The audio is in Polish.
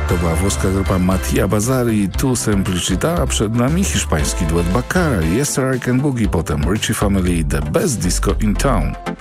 To była włoska grupa Mattia Bazari i Tu Semplicità, a przed nami hiszpański duet Baccara, Yes Sir I Can Boogie, potem Richie Family, The Best Disco in Town.